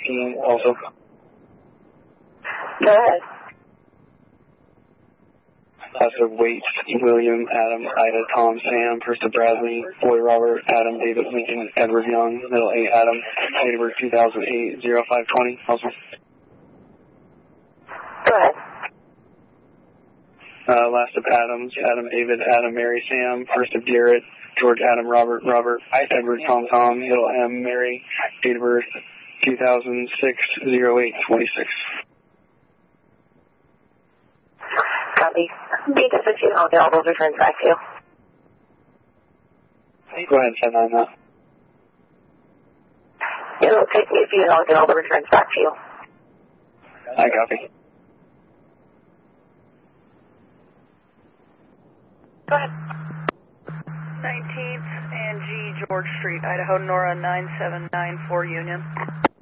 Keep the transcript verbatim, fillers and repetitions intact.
eighteen also. Go ahead. Last of Waite, William, Adam, Ida, Tom, Sam, first of Bradley, Boy, Robert, Adam, David, Lincoln, Edward, Young, middle A, Adam, date of birth two thousand eight, oh five twenty, also. Go ahead. Uh, last of Adams, Adam, David, Adam, Mary, Sam, first of Garrett, George, Adam, Robert, Robert, Edward, Tom, Tom, middle M, Mary, date of birth two thousand six, oh eight twenty-six. Copy. Date of fifteen, all available returns back to you. Go ahead and send on that. It'll take me a few, all available returns back to you. I copy. Go ahead. nineteenth and G George Street, Idaho, Nora nine seven nine four Union.